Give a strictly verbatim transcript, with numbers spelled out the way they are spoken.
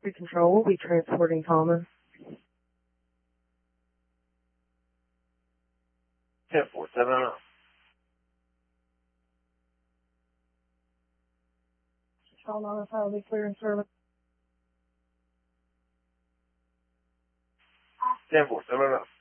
Control will be transporting Thomas. ten four seven oh. Control nine five will be clearing service. ten four seven oh.